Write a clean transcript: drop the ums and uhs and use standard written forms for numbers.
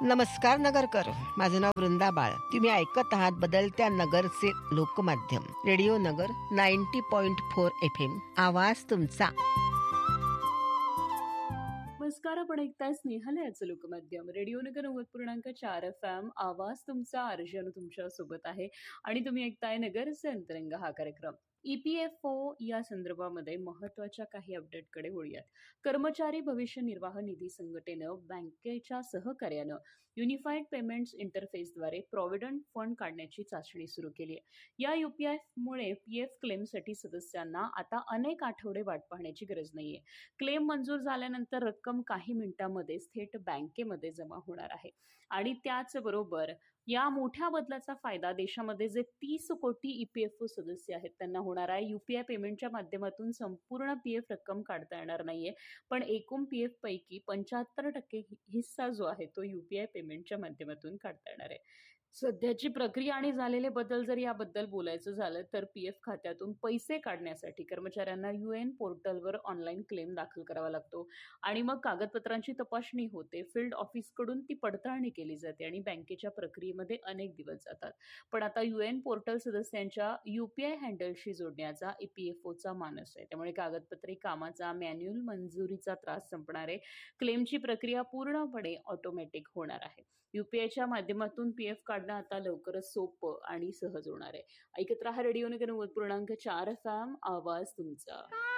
नमस्कार नगरकर, माझं नाव वृंदा बाळ. तुम्ही ऐकत आहात बदलत्या नगरचे लोकमाध्यम रेडिओ नगर 90.4 FM. आवाज तुमचा. नमस्कार, आपण ऐकताय स्नेहालयाचं लोकमाध्यम रेडिओ नगर 90.4 FM. आवाज तुमचा. अर्जन तुमच्या सोबत आहे आणि तुम्ही ऐकताय नगरचे अंतरंग हा कार्यक्रम. EPFO या संदर्भामध्ये महत्वाच्या काही अपडेटकडे वळूयात. कर्मचारी भविष्य निर्वाह निधी संघटनेनं बँकेच्या सहकार्यानं युनिफाईड पेमेंट्स इंटरफेसद्वारे प्रॉव्हिडंट फंड काढण्याची चाचणी सुरू केली आहे. या UPIमुळे PF क्लेमसाठी सदस्यांना आता अनेक आठवडे वाट पाहण्याची गरज नाहीये. क्लेम मंजूर झाल्यानंतर रक्कम काही मिनिटांमध्ये थेट बँकेमध्ये जमा होणार आहे. आणि त्याचबरोबर या मोठ्या बदलाचा फायदा देशामध्ये जे 30 कोटी EPFO सदस्य आहेत त्यांना होणार आहे. UPI पेमेंटच्या माध्यमातून संपूर्ण PF रक्कम काढता येणार नाहीये, पण एकूण PF पैकी 75% हिस्सा जो आहे तो UPI पेमेंटच्या माध्यमातून काढता येणार आहे. सध्याची प्रक्रिया आणि झालेले बदल जर याबद्दल बोलायचं झालं तर PF खात्यातून पैसे काढण्यासाठी कर्मचाऱ्यांना UN पोर्टलवर ऑनलाईन क्लेम दाखल करावा लागतो आणि मग कागदपत्रांची तपासणी होते. फील्ड ऑफिसकडून ती पडताळणी केली जाते आणि बँकेच्या प्रक्रियेमध्ये अनेक दिवस जातात. पण आता UN पोर्टल सदस्यांच्या UPI हँडलशी जोडण्याचा EPFOचा मानस आहे. त्यामुळे कागदपत्रे कामाचा मॅन्युअल मंजुरीचा त्रास संपणार आहे. क्लेमची प्रक्रिया पूर्णपणे ऑटोमॅटिक होणार आहे. UPIच्या माध्यमातून PF काढणं आता लवकरच सोपं आणि सहज होणार आहे. ऐकत रहा रेडिओ नगर 90.4 FM. आवाज तुमचा.